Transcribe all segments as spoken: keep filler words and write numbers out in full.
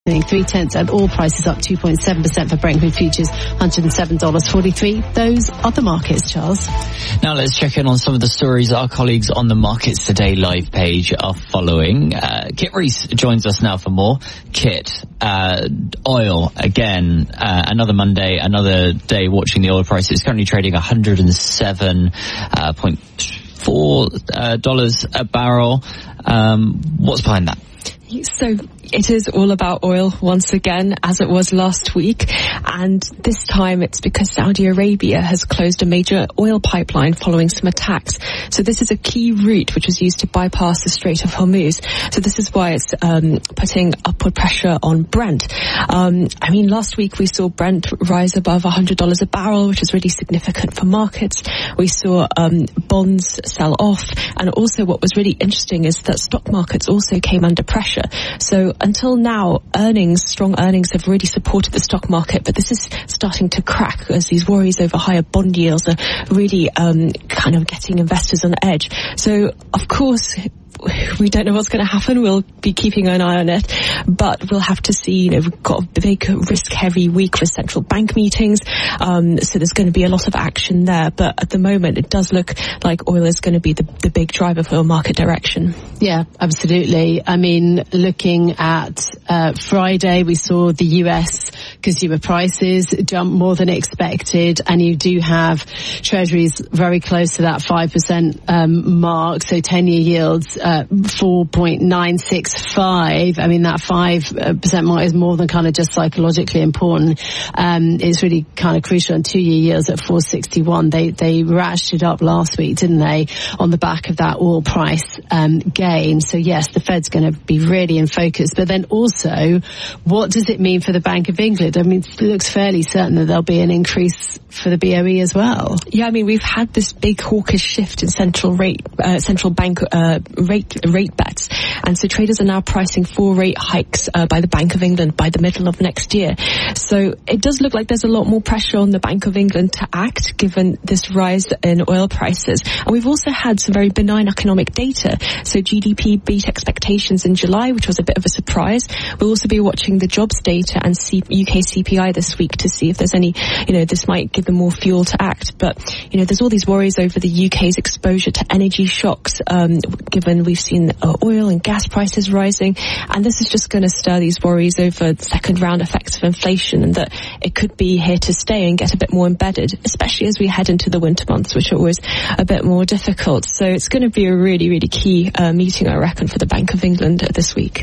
Three tenths and oil prices up two point seven percent for Brent crude futures, one hundred seven dollars forty-three. Those are the markets, Charles. Now let's check in on some of the stories our colleagues on the Markets Today live page are following. Uh, Kit Rees joins us now for more. Kit, uh, oil again, uh, another Monday, another day watching the oil price. It's currently trading one hundred seven point four dollars a barrel. Um, what's behind that? So it is all about oil once again, as it was last week. And this time it's because Saudi Arabia has closed a major oil pipeline following some attacks. So this is a key route which was used to bypass the Strait of Hormuz. So this is why it's um, putting upward pressure on Brent. Um, I mean, last week we saw Brent rise above one hundred dollars a barrel, which is really significant for markets. We saw um, bonds sell off. And also what was really interesting is that stock markets also came under pressure. So until now, earnings, strong earnings have really supported the stock market, but this is starting to crack as these worries over higher bond yields are really um, kind of getting investors on edge. So, of course, we don't know what's going to happen. We'll be keeping an eye on it, but we'll have to see. You know, we've got a big risk-heavy week for central bank meetings, um, so there's going to be a lot of action there. But at the moment, it does look like oil is going to be the, the big driver for market direction. Yeah, absolutely. I mean, looking at uh, Friday, we saw the U S consumer prices jump more than expected, and you do have treasuries very close to that five percent um, mark, so ten-year yields uh, four point nine six five. I mean, that five percent mark is more than kind of just psychologically important. Um, it's really kind of crucial. And two-year yields at four sixty-one. They they ratcheted up last week, didn't they, on the back of that oil price um, gain. So yes, the Fed's going to be really in focus. But then also, what does it mean for the Bank of England? I mean, it looks fairly certain that there'll be an increase for the B O E as well. Yeah, I mean, we've had this big hawkish shift in central rate, uh, central bank uh, rate rate bets, and so traders are now pricing four rate hikes uh, by the Bank of England by the middle of next year. So it does look like there's a lot more pressure on the Bank of England to act, given this rise in oil prices. And we've also had some very benign economic data. So G D P beat expectations in July, which was a bit of a surprise. We'll also be watching the jobs data and C- U K C P I this week to see if there's any, you know, this might give them more fuel to act. But, you know, there's all these worries over the U K's exposure to energy shocks, um, given we've seen uh, oil and gas prices rising. And this is just going to stir these worries over the second round effects of inflation, and that it could be here to stay and get a bit more embedded, especially as we head into the winter months, which are always a bit more difficult. So it's going to be a really, really key uh, meeting, I reckon, for the Bank of England this week.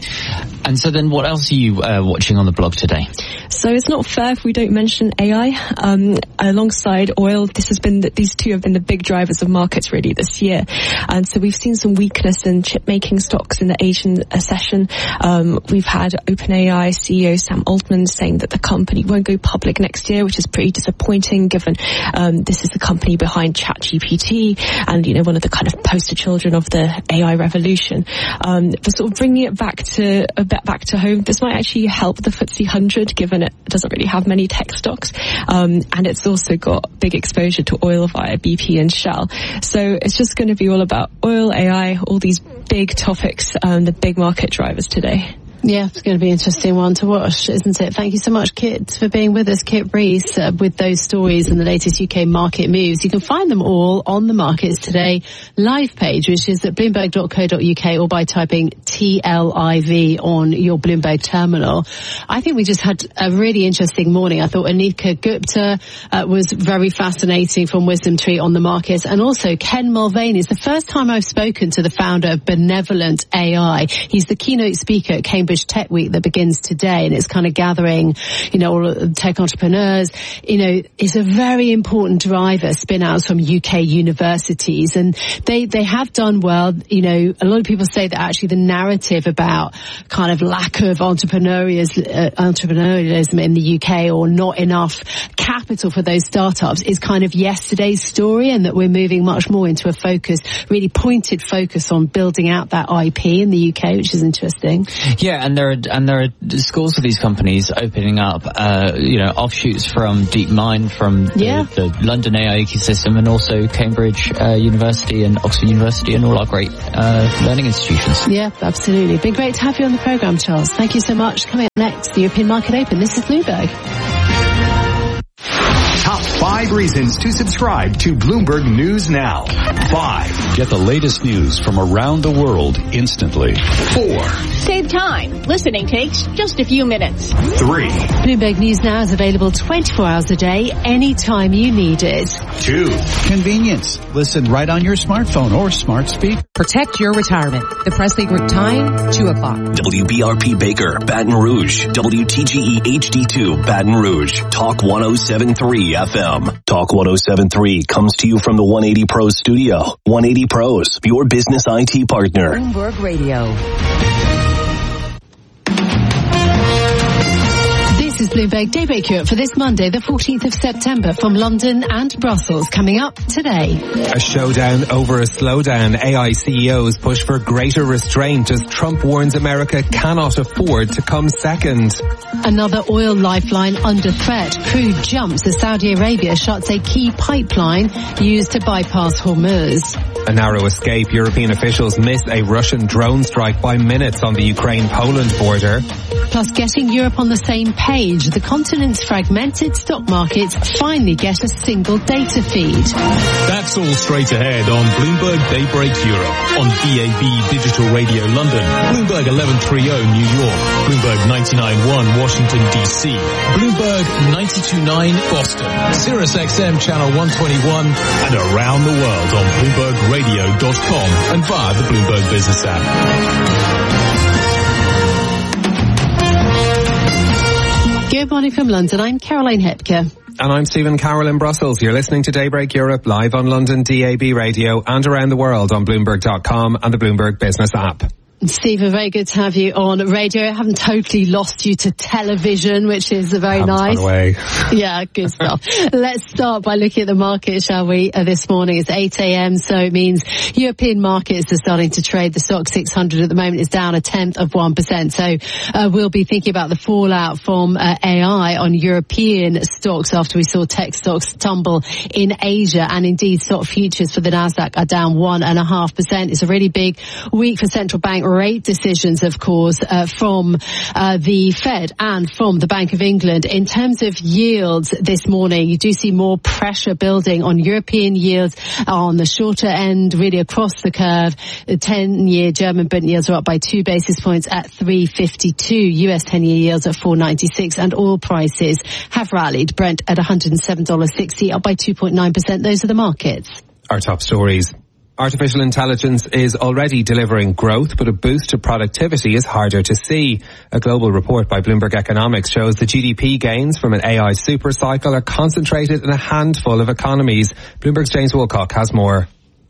And so then what else are you uh, watching on the blog today? So it's not fair if we don't mention A I. Um, alongside oil, this has been the, these two have been the big drivers of markets really this year. And so we've seen some weakness in chip-making stocks in the Asian uh, session. Um, we've had OpenAI C E O Sam Altman saying that the company won't go public next year, which is pretty disappointing given um, this is the company behind ChatGPT and, you know, one of the kind of poster children of the A I revolution. Um, but sort of bringing it back to a bit back to home, this might actually help the F T S E one hundred, given it doesn't really have many tech stocks, um, and it's also got big exposure to oil via B P and Shell. So it's just going to be all about oil, A I, all these big topics, um, the big market drivers today. Yeah, it's going to be an interesting one to watch, isn't it? Thank you so much, Kit, for being with us. Kit Rees, uh, with those stories and the latest U K market moves. You can find them all on the Markets Today live page, which is at bloomberg dot co dot uk, or by typing T L I V on your Bloomberg terminal. I think we just had a really interesting morning. I thought Anika Gupta uh, was very fascinating from Wisdom Tree on the markets, and also Ken Mulvaney is the first time I've spoken to the founder of Benevolent A I. He's the keynote speaker at Cambridge Tech Week that begins today, and it's kind of gathering, you know, all tech entrepreneurs. You know, it's a very important driver, spin outs from U K universities, and they they have done well. You know, a lot of people say that actually the narrative about kind of lack of entrepreneurialism, uh, entrepreneurialism in the U K, or not enough capital for those startups, is kind of yesterday's story, and that we're moving much more into a focus, really pointed focus on building out that I P in the U K, which is interesting. Yeah. and there are and there are schools of these companies opening up, uh, you know, offshoots from DeepMind, from the, yeah. the London A I ecosystem, and also Cambridge uh, University and Oxford University, and all our great uh, learning institutions. Yeah, absolutely. Been great to have you on the programme, Charles. Thank you so much. Coming up next, the European Market Open. This is Bloomberg. Top five reasons to subscribe to Bloomberg News Now. Five. Get the latest news from around the world instantly. Four. Save time. Listening takes just a few minutes. Three. Bloomberg News Now is available twenty-four hours a day, anytime you need it. Two. Convenience. Listen right on your smartphone or smart speaker. Protect your retirement. The Presley Group time, two o'clock. W B R P Baker, Baton Rouge. W T G E H D two, Baton Rouge. Talk one oh seven point three F M. Talk one oh seven point three comes to you from the one eighty Pros studio. one eighty Pros, your business I T partner. Bloomberg Radio. This is Bloomberg Daybreak Europe for this Monday, the fourteenth of September, from London and Brussels. Coming up today. A showdown over a slowdown. A I C E Os push for greater restraint as Trump warns America cannot afford to come second. Another oil lifeline under threat. Crude jumps as Saudi Arabia shuts a key pipeline used to bypass Hormuz. A narrow escape. European officials miss a Russian drone strike by minutes on the Ukraine-Poland border. Plus, getting Europe on the same page. The continent's fragmented stock markets finally get a single data feed. That's all straight ahead on Bloomberg Daybreak Europe, on D A B Digital Radio London, Bloomberg eleven thirty New York, Bloomberg ninety-nine point one Washington D C, Bloomberg ninety-two point nine Boston, Sirius X M Channel one twenty-one, and around the world on Bloomberg Radio dot com and via the Bloomberg Business app. Good morning from London. I'm Caroline Hepker. And I'm Stephen Carroll in Brussels. You're listening to Daybreak Europe live on London D A B Radio and around the world on Bloomberg dot com and the Bloomberg Business app. Stephen, very good to have you on radio. I haven't totally lost you to television, which is very nice. Away. Yeah, good stuff. Let's start by looking at the market, shall we? Uh, this morning it's eight a.m., so it means European markets are starting to trade. The stock six hundred at the moment is down a tenth of one percent. So uh, we'll be thinking about the fallout from uh, A I on European stocks after we saw tech stocks tumble in Asia, and indeed stock futures for the Nasdaq are down one and a half percent. It's a really big week for central bank rate decisions, of course, uh, from uh, the Fed and from the Bank of England. In terms of yields this morning, you do see more pressure building on European yields on the shorter end, really across the curve. The ten-year German Bund yields are up by two basis points at three fifty-two. U S ten-year yields at four ninety-six, and oil prices have rallied. Brent at one hundred seven dollars sixty, up by two point nine percent. Those are the markets. Our top stories. Artificial intelligence is already delivering growth, but a boost to productivity is harder to see. A global report by Bloomberg Economics shows the G D P gains from an A I supercycle are concentrated in a handful of economies. Bloomberg's James Woolcock has more.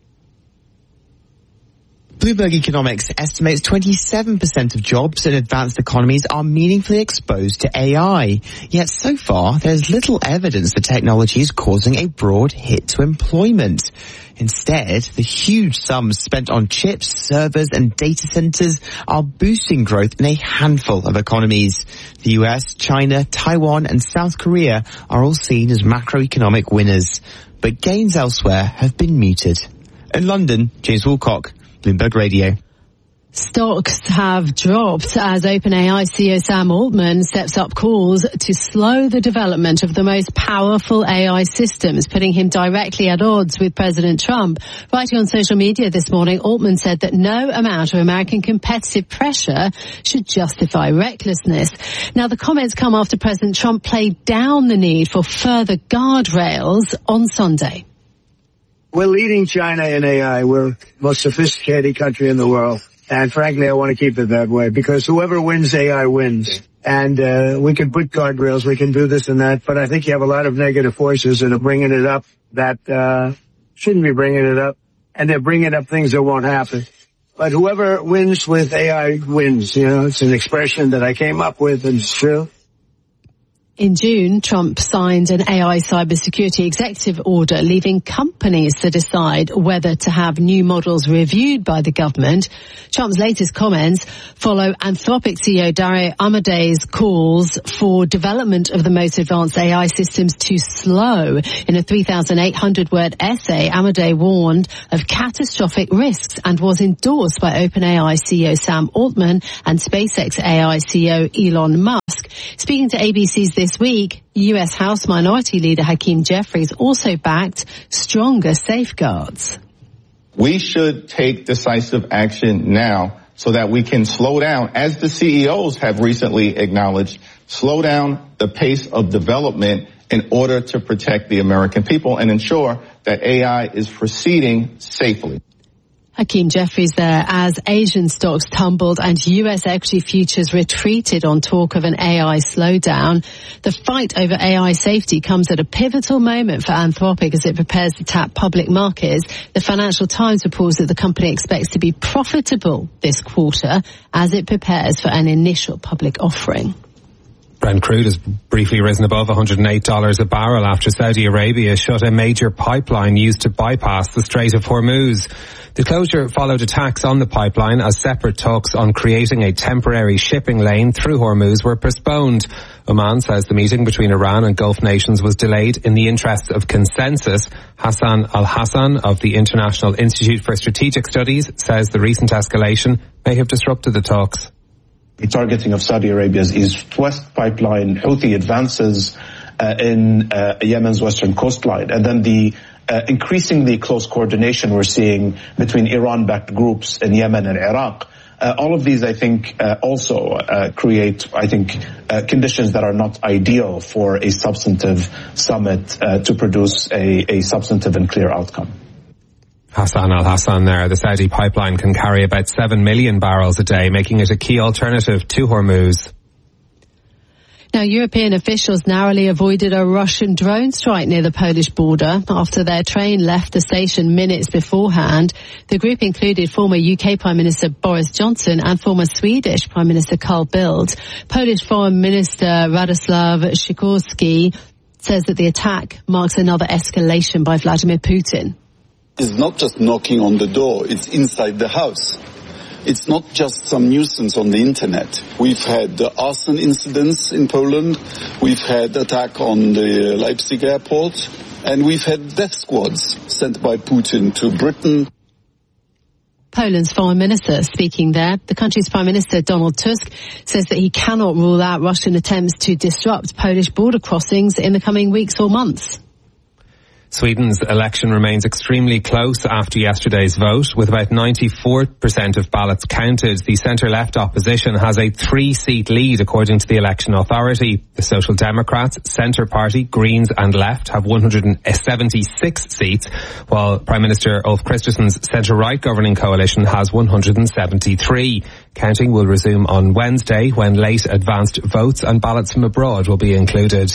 Bloomberg Economics estimates twenty-seven percent of jobs in advanced economies are meaningfully exposed to A I. Yet so far, there's little evidence the technology is causing a broad hit to employment. Instead, the huge sums spent on chips, servers and data centers are boosting growth in a handful of economies. The U S, China, Taiwan and South Korea are all seen as macroeconomic winners. But gains elsewhere have been muted. In London, James Woolcock, Bloomberg Radio. Stocks have dropped as OpenAI C E O Sam Altman steps up calls to slow the development of the most powerful A I systems, putting him directly at odds with President Trump. Writing on social media this morning, Altman said that no amount of American competitive pressure should justify recklessness. Now, the comments come after President Trump played down the need for further guardrails on Sunday. We're leading China in A I. We're the most sophisticated country in the world. And frankly, I want to keep it that way because whoever wins A I wins. And uh, we can put guardrails, we can do this and that, but I think you have a lot of negative forces that are bringing it up that uh shouldn't be bringing it up. And they're bringing up things that won't happen. But whoever wins with A I wins. You know, it's an expression that I came up with and it's true. In June, Trump signed an A I cybersecurity executive order, leaving companies to decide whether to have new models reviewed by the government. Trump's latest comments follow Anthropic C E O Dario Amadei's calls for development of the most advanced A I systems to slow. In a three thousand eight hundred word essay, Amadei warned of catastrophic risks and was endorsed by OpenAI C E O Sam Altman and SpaceX A I C E O Elon Musk. Speaking to A B C's This Week, U S House Minority Leader Hakeem Jeffries also backed stronger safeguards. We should take decisive action now so that we can slow down, as the C E Os have recently acknowledged, slow down the pace of development in order to protect the American people and ensure that A I is proceeding safely. Hakeem Jeffries there as Asian stocks tumbled and U S equity futures retreated on talk of an A I slowdown. The fight over A I safety comes at a pivotal moment for Anthropic as it prepares to tap public markets. The Financial Times reports that the company expects to be profitable this quarter as it prepares for an initial public offering. Brent crude has briefly risen above one hundred eight dollars a barrel after Saudi Arabia shut a major pipeline used to bypass the Strait of Hormuz. The closure followed attacks on the pipeline as separate talks on creating a temporary shipping lane through Hormuz were postponed. Oman says the meeting between Iran and Gulf nations was delayed in the interests of consensus. Hassan Al-Hassan of the International Institute for Strategic Studies says the recent escalation may have disrupted the talks. The targeting of Saudi Arabia's East-West pipeline, Houthi advances uh, in uh, Yemen's western coastline, and then the uh, increasingly close coordination we're seeing between Iran-backed groups in Yemen and Iraq. Uh, all of these, I think, uh, also uh, create, I think, uh, conditions that are not ideal for a substantive summit uh, to produce a, a substantive and clear outcome. Hassan Al-Hassan there. The Saudi pipeline can carry about seven million barrels a day, making it a key alternative to Hormuz. Now, European officials narrowly avoided a Russian drone strike near the Polish border after their train left the station minutes beforehand. The group included former U K Prime Minister Boris Johnson and former Swedish Prime Minister Carl Bildt. Polish Foreign Minister Radoslaw Sikorski says that the attack marks another escalation by Vladimir Putin. It's not just knocking on the door, it's inside the house. It's not just some nuisance on the internet. We've had uh, arson incidents in Poland, we've had attack on the Leipzig airport, and we've had death squads sent by Putin to Britain. Poland's foreign minister speaking there. The country's Prime Minister Donald Tusk says that he cannot rule out Russian attempts to disrupt Polish border crossings in the coming weeks or months. Sweden's election remains extremely close after yesterday's vote. With about ninety-four percent of ballots counted, the centre-left opposition has a three-seat lead according to the election authority. The Social Democrats, Centre Party, Greens and Left have one hundred seventy-six seats, while Prime Minister Ulf Kristersson's centre-right governing coalition has one hundred seventy-three. Counting will resume on Wednesday when late advanced votes and ballots from abroad will be included.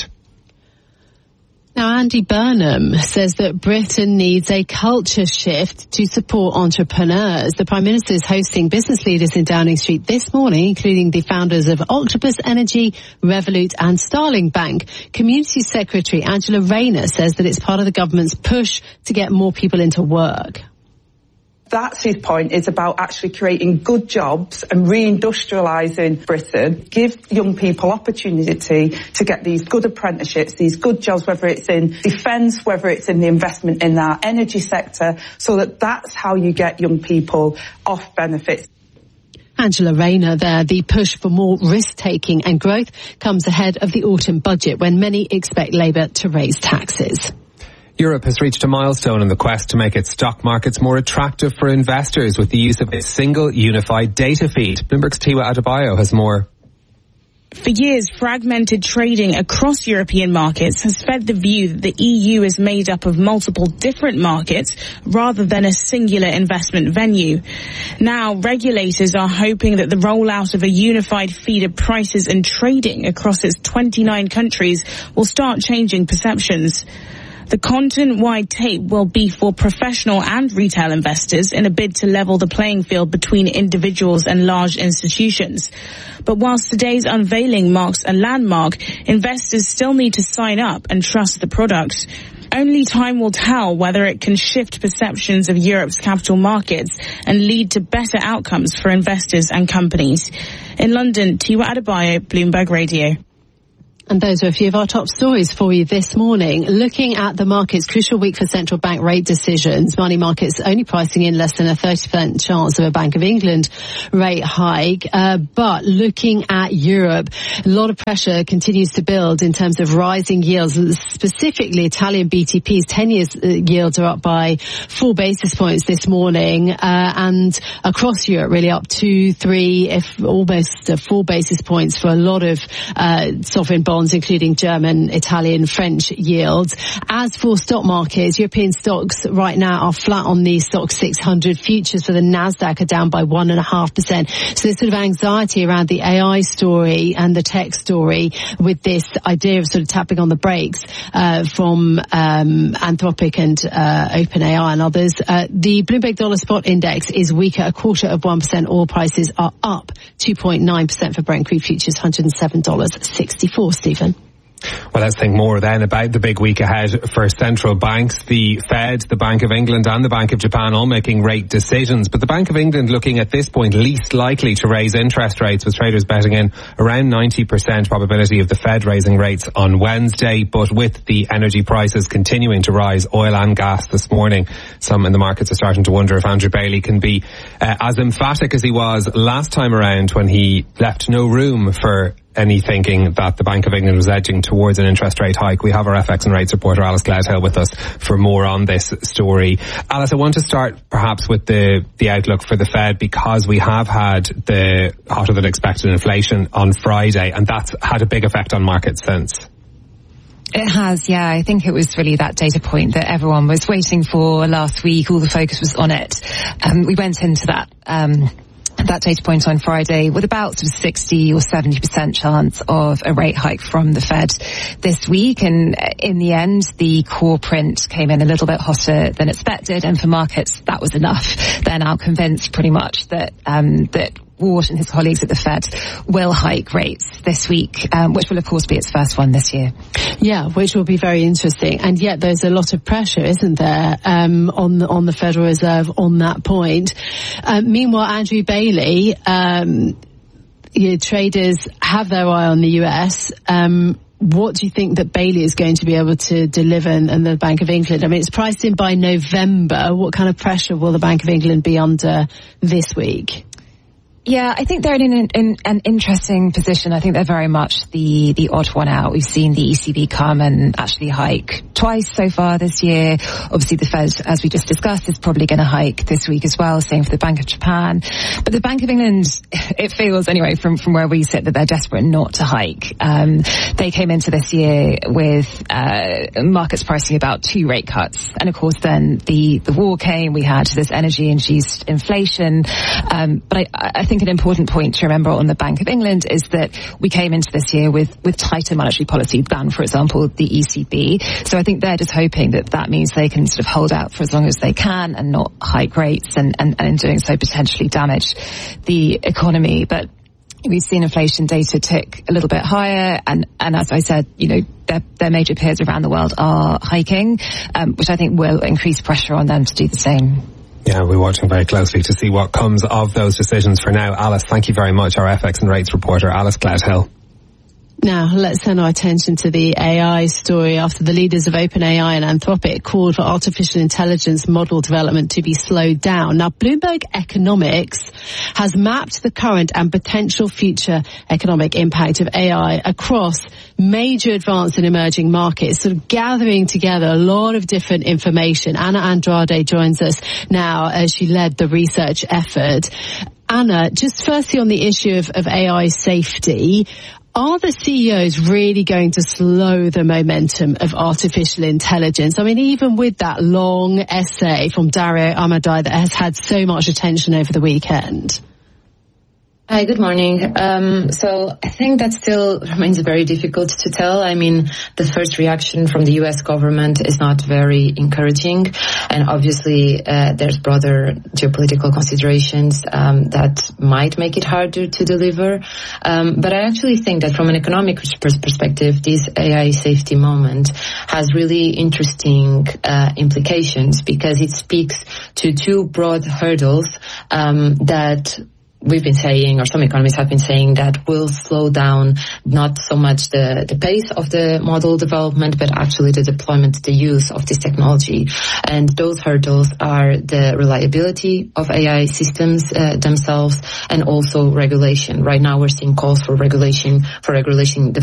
Now, Andy Burnham says that Britain needs a culture shift to support entrepreneurs. The Prime Minister is hosting business leaders in Downing Street this morning, including the founders of Octopus Energy, Revolut and Starling Bank. Community Secretary Angela Rayner says that it's part of the government's push to get more people into work. That's his point, is about actually creating good jobs and reindustrialising Britain, give young people opportunity to get these good apprenticeships, these good jobs, whether it's in defence, whether it's in the investment in our energy sector, so that that's how you get young people off benefits. Angela Rayner there. The push for more risk-taking and growth comes ahead of the autumn budget when many expect Labour to raise taxes. Europe has reached a milestone in the quest to make its stock markets more attractive for investors with the use of a single unified data feed. Bloomberg's Tiwa Adebayo has more. For years, fragmented trading across European markets has fed the view that the E U is made up of multiple different markets rather than a singular investment venue. Now, regulators are hoping that the rollout of a unified feed of prices and trading across its twenty-nine countries will start changing perceptions. The content-wide tape will be for professional and retail investors in a bid to level the playing field between individuals and large institutions. But whilst today's unveiling marks a landmark, investors still need to sign up and trust the product. Only time will tell whether it can shift perceptions of Europe's capital markets and lead to better outcomes for investors and companies. In London, Tiwa Adebayo, Bloomberg Radio. And those are a few of our top stories for you this morning. Looking at the markets, crucial week for central bank rate decisions. Money markets only pricing in less than a thirty percent chance of a Bank of England rate hike. Uh, but looking at Europe, a lot of pressure continues to build in terms of rising yields. Specifically, Italian B T P's ten years yields are up by four basis points this morning. Uh, and across Europe, really up two, three, if almost uh, four basis points for a lot of uh, sovereign bonds, including German, Italian, French yields. As for stock markets, European stocks right now are flat on the stock six hundred. Futures for the Nasdaq are down by one and a half percent. So there's sort of anxiety around the A I story and the tech story with this idea of sort of tapping on the brakes uh, from um, Anthropic and uh, OpenAI and others. Uh, the Bloomberg Dollar Spot Index is weaker, a quarter of one percent. Oil prices are up two point nine percent for Brent crude futures, one hundred seven dollars and sixty-four cents. Stephen. Well, let's think more then about the big week ahead for central banks. The Fed, the Bank of England and the Bank of Japan all making rate decisions. But the Bank of England looking at this point least likely to raise interest rates, with traders betting in around ninety percent probability of the Fed raising rates on Wednesday. But with the energy prices continuing to rise, oil and gas this morning, some in the markets are starting to wonder if Andrew Bailey can be uh, as emphatic as he was last time around when he left no room for any thinking that the Bank of England was edging towards an interest rate hike. We have our F X and rates reporter Alice Gladhill with us for more on this story. Alice, I want to start perhaps with the, the outlook for the Fed, because we have had the hotter than expected inflation on Friday, and that's had a big effect on markets since. It has, yeah. I think it was really that data point that everyone was waiting for last week. All the focus was on it. Um, we went into that um that data point on Friday with about sort of sixty or seventy percent chance of a rate hike from the Fed this week. And in the end, the core print came in a little bit hotter than expected. And for markets, that was enough. They're now convinced pretty much that, um, that Ward and his colleagues at the Fed will hike rates this week, um, which will of course be its first one this year. Yeah, which will be very interesting. And yet there's a lot of pressure, isn't there, um, on the, on the Federal Reserve on that point. Uh, meanwhile, Andrew Bailey, um, you know, traders have their eye on the U S. Um, what do you think that Bailey is going to be able to deliver and, and the Bank of England? I mean, it's priced in by November. What kind of pressure will the Bank of England be under this week? Yeah, I think they're in an, in an interesting position. I think they're very much the, the odd one out. We've seen the E C B come and actually hike twice so far this year. Obviously the Fed, as we just discussed, is probably going to hike this week as well. Same for the Bank of Japan. But the Bank of England, it feels anyway from, from where we sit that they're desperate not to hike. Um, they came into this year with, uh, markets pricing about two rate cuts. And of course then the, the war came. We had this energy induced inflation. Um, but I, I think I think an important point to remember on the Bank of England is that we came into this year with, with tighter monetary policy than, for example, the E C B. So I think they're just hoping that that means they can sort of hold out for as long as they can and not hike rates and, and, and in doing so potentially damage the economy. But we've seen inflation data tick a little bit higher, and, and as I said, you know, their, their major peers around the world are hiking, um, which I think will increase pressure on them to do the same. Yeah, we're watching very closely to see what comes of those decisions. For now, Alice, thank you very much. Our F X and rates reporter, Alice Gladhill. Now, let's turn our attention to the A I story after the leaders of OpenAI and Anthropic called for artificial intelligence model development to be slowed down. Now, Bloomberg Economics has mapped the current and potential future economic impact of A I across major advanced and emerging markets, sort of gathering together a lot of different information. Anna Andrade joins us now as she led the research effort. Anna, just firstly on the issue of, of A I safety, are the C E Os really going to slow the momentum of artificial intelligence? I mean, even with that long essay from Dario Amodei that has had so much attention over the weekend. Hi, good morning. Um, so I think that still remains very difficult to tell. I mean, the first reaction from the U S government is not very encouraging. And obviously, uh, there's broader geopolitical considerations um, that might make it harder to deliver. Um, but I actually think that from an economic perspective, this A I safety moment has really interesting uh, implications because it speaks to two broad hurdles um, that we've been saying, or some economists have been saying, that will slow down not so much the, the pace of the model development, but actually the deployment, the use of this technology. And those hurdles are the reliability of A I systems uh, themselves and also regulation. Right now we're seeing calls for regulation, for regulation the